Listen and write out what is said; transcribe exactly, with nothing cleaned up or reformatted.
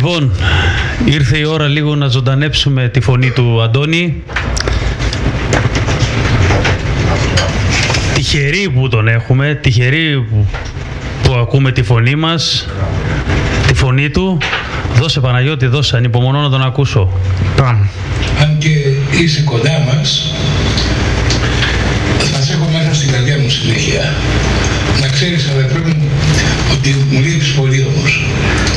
Λοιπόν, ήρθε η ώρα λίγο να ζωντανέψουμε τη φωνή του Αντώνη. Τυχεροί που τον έχουμε, τυχεροί που, που ακούμε τη φωνή μας, τη φωνή του. Δώσε Παναγιώτη, δώσε, ανυπομονώ να τον ακούσω. Πάμε. Αν και είσαι κοντά μας, θα σε έχω μέσα στην καρδιά μου συνέχεια. Να ξέρεις, αδερφέ μου, ότι μου λείπεις πολύ όμως.